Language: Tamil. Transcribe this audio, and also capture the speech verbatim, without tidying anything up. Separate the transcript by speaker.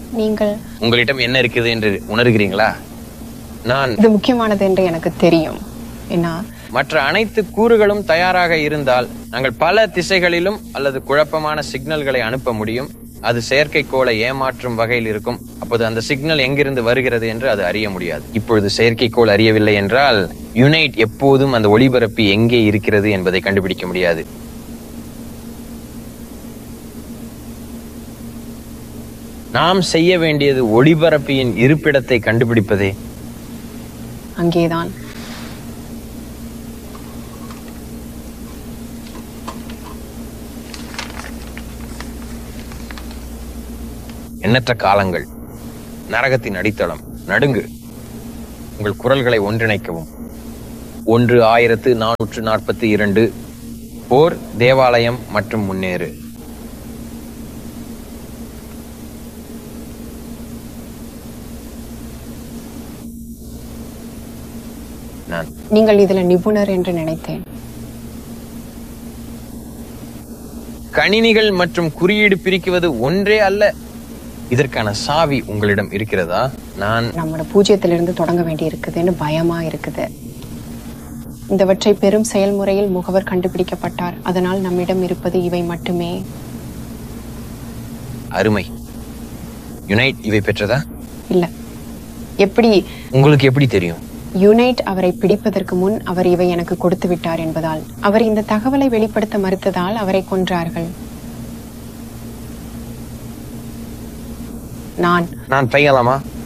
Speaker 1: நீங்கள்
Speaker 2: உங்களிடம் என்ன இருக்குது என்று உணர்கிறீங்களா? நான்
Speaker 1: இது முக்கியமானது என்று எனக்கு தெரியும். என்ன
Speaker 2: மற்ற அனைத்து கூறுகளும் தயாராக இருந்தால் நாங்கள் பல திசைகளிலும் அல்லது குழப்பமான சிக்னல்களை அனுப்ப முடியும். அது செயற்கைக்கோளை ஏமாற்றும் வகையில் இருக்கும். அப்போது அந்த சிக்னல் எங்கிருந்து வருகிறது என்று அது அறிய முடியாது. இப்பொழுது செயற்கைக்கோள் அறியவில்லை என்றால் யுனைட் எப்போதும் அந்த ஒளிபரப்பி எங்கே இருக்கிறது என்பதை கண்டுபிடிக்க முடியாது. நாம் செய்ய வேண்டியது ஒளிபரப்பியின் இருப்பிடத்தை கண்டுபிடிப்பதே.
Speaker 1: அங்கேதான்.
Speaker 2: எண்ணற்ற காலங்கள், நரகத்தின் அடித்தளம், நடுங்கு. உங்கள் குரல்களை ஒன்றிணைக்கவும். ஒன்று ஆயிரத்து நானூற்று நாற்பத்தி இரண்டு போர் தேவாலயம் மற்றும் முன்னேறு. நான்
Speaker 1: நீங்கள் இதுல நிபுணர் என்று நினைத்தேன்.
Speaker 2: கணினிகள் மற்றும் குறியீடு பிரிக்குவது ஒன்றே அல்ல. இதற்கான சாவி உங்களிடம் இருக்கிறதா? நான்
Speaker 1: நம்மளோட பூஜ்ஜியத்திலிருந்து தொடங்க வேண்டி இருக்குதுன்னு பயமா இருக்குது. இந்தவற்றை பெரும் செயல்முறையில் முகவர் கண்டுபிடிக்கப்பட்டார். அதனால் நம்மிடம் இருப்பது இவை மட்டுமே.
Speaker 2: அருமை. யுனைட் இவை பெற்றதா?
Speaker 1: இல்ல. எப்படி
Speaker 2: உங்களுக்கு எப்படி தெரியும்?
Speaker 1: யுனைட் அவரை பிடிப்பதற்கு முன் அவர் இவை எனக்கு கொடுத்து விட்டார் என்பதால். அவர் இந்த தகவலை வெளிப்படுத்த மறுத்ததால் அவரை கொன்றார்கள்.
Speaker 2: நான்
Speaker 1: நான்
Speaker 2: செய்யலாமா?